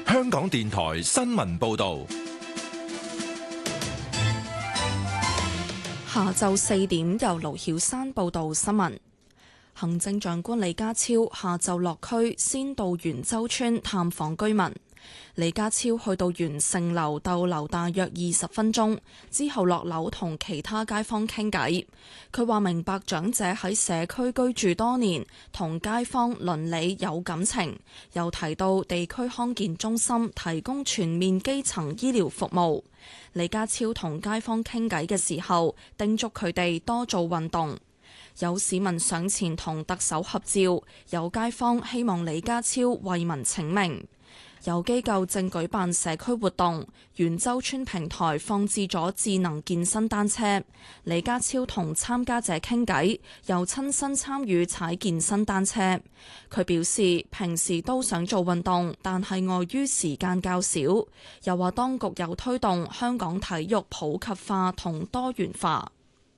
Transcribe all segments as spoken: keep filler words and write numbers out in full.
香港電台新聞報道。 下晝四點，由盧曉山報道新聞。行政長官李家超下晝落區，先到元州村探訪居民。李家超去到元盛樓逗留大約二十分鐘，之後落樓同其他街坊傾偈。佢話明白長者喺社區居住多年，同街坊鄰里有感情，又提到地區康健中心提供全面基層醫療服務。李家超同街坊傾偈嘅時候，叮囑佢哋多做運動。有市民上前同特首合照，有街坊希望李家超為民請命。有機構正舉辦社區活動，元州村平台放置咗智能健身單車。李家超同參加者傾偈，又親身參與踩健身單車。佢表示平時都想做運動，但係礙於時間較少。又話當局有推動香港體育普及化同多元化。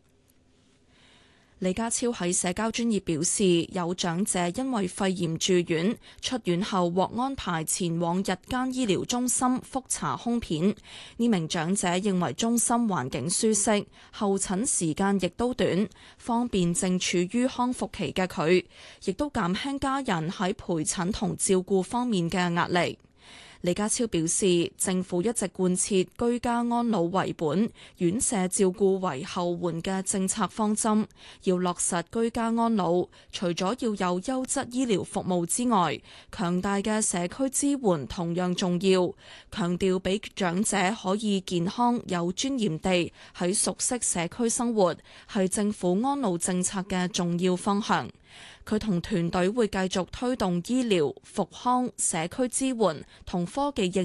李家超喺社交專頁表示，有長者因為肺炎住院，出院後獲安排前往日間醫療中心覆查胸片。呢名長者認為中心環境舒適，候診時間亦都短，方便正處於康復期嘅佢，亦都減輕家人喺陪診同照顧方面嘅壓力。李家超表示，政府一直貫徹居家安老為本、院舍照顧為後援嘅政策方針，要落實居家安老，除咗要有優質醫療服務之外，強大嘅社區支援同樣重要。強調俾長者可以健康有尊嚴地喺熟悉社區生活，係政府安老政策嘅重要方向。佢同團隊會繼續推動醫療、復康、社區支援同科技應